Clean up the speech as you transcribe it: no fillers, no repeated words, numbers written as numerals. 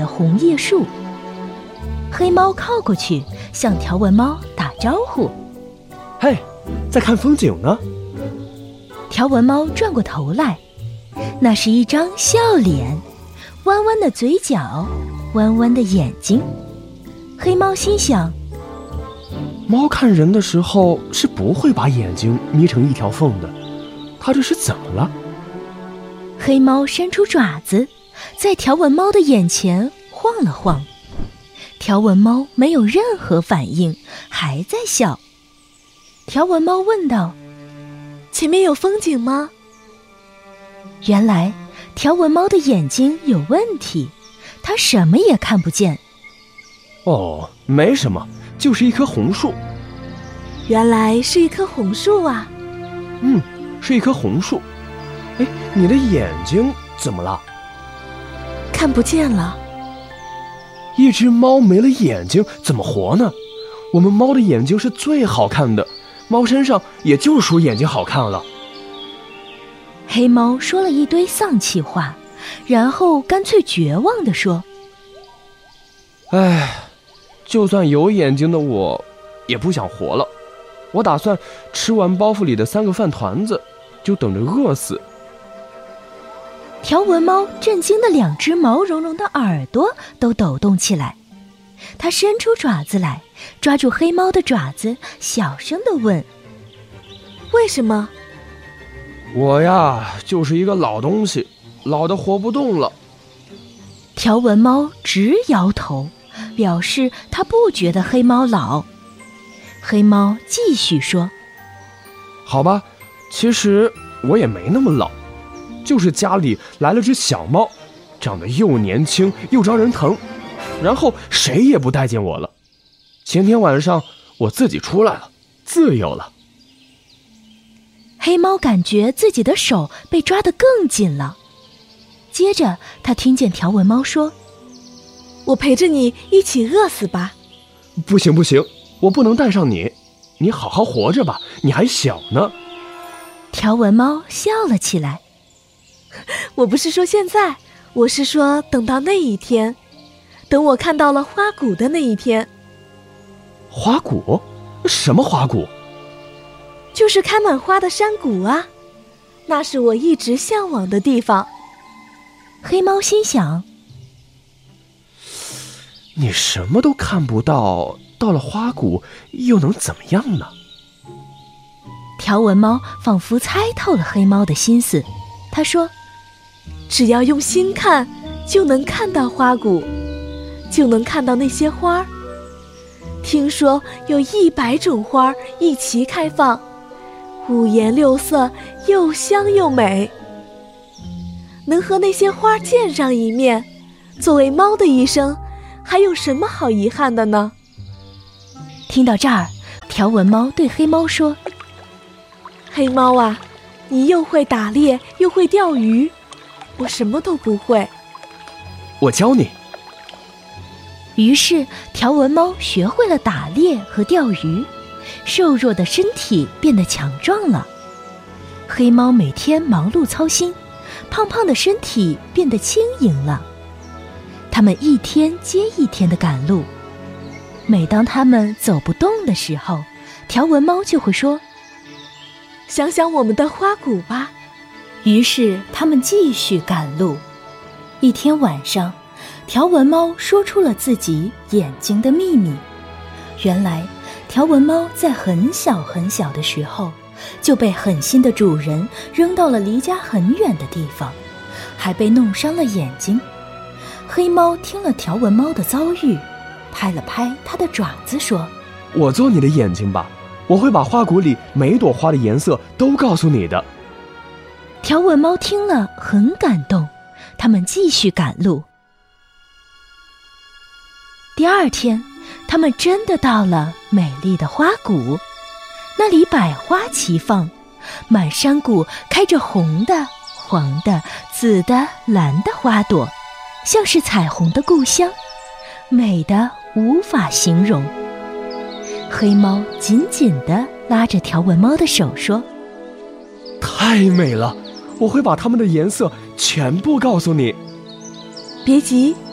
的红叶树。黑猫靠过去向条纹猫打招呼： 嘿，在看风景呢。 条纹猫转过头来，那是一张笑脸，弯弯的嘴角，弯弯的眼睛。黑猫心想， 猫看人的时候是不会把眼睛眯成一条缝的，它这是怎么了？ 黑猫伸出爪子，在条纹猫的眼前晃了晃。条纹猫没有任何反应，还在笑。条纹猫问道： 前面有风景吗？ 原来条纹猫的眼睛有问题，它什么也看不见。 哦，没什么，就是一棵红树。 原来是一棵红树啊。 是一棵红树。哎，你的眼睛怎么了？ 看不见了。 一只猫没了眼睛怎么活呢？我们猫的眼睛是最好看的，猫身上也就属眼睛好看了。 黑猫说了一堆丧气话，然后干脆绝望地说： 哎，就算有眼睛的我也不想活了，我打算吃完包袱里的3个饭团子就等着饿死。 条纹猫震惊的2只毛茸茸的耳朵都抖动起来，它伸出爪子来，抓住黑猫的爪子，小声地问： 为什么？ 我呀，就是一个老东西，老得活不动了。 条纹猫直摇头，表示它不觉得黑猫老。黑猫继续说： 好吧，其实我也没那么老，就是家里来了只小猫，长得又年轻又招人疼，然后谁也不待见我了。前天晚上我自己出来了，自由了。 黑猫感觉自己的手被抓得更紧了。接着他听见条纹猫说： 我陪着你一起饿死吧。 不行不行，我不能带上你，你好好活着吧，你还小呢。 条纹猫笑了起来： 我不是说现在，我是说等到那一天，等我看到了花谷的那一天。 花谷？什么花谷？ 就是开满花的山谷啊，那是我一直向往的地方。 黑猫心想： 你什么都看不到，到了花谷又能怎么样呢？ 条纹猫仿佛猜透了黑猫的心思，他说： 只要用心看，就能看到花谷，就能看到那些花。听说有100种花一齐开放，五颜六色，又香又美。能和那些花见上一面，作为猫的一生，还有什么好遗憾的呢？ 听到这儿，条纹猫对黑猫说： 黑猫啊，你又会打猎又会钓鱼，我什么都不会。 我教你。 于是条纹猫学会了打猎和钓鱼，瘦弱的身体变得强壮了。黑猫每天忙碌操心，胖胖的身体变得轻盈了。他们一天接一天的赶路，每当他们走不动的时候，条纹猫就会说： 想想我们的花谷吧。 于是他们继续赶路。一天晚上，条纹猫说出了自己眼睛的秘密。原来条纹猫在很小很小的时候就被狠心的主人扔到了离家很远的地方，还被弄伤了眼睛。黑猫听了条纹猫的遭遇，拍了拍它的爪子说： 我做你的眼睛吧，我会把花谷里每朵花的颜色都告诉你的。 条纹猫听了很感动，他们继续赶路。第二天，他们真的到了美丽的花谷，那里百花齐放，满山谷开着红的、黄的、紫的、蓝的花朵，像是彩虹的故乡，美得无法形容。黑猫紧紧地拉着条纹猫的手说： 太美了，我会把它们的颜色全部告诉你。 别急，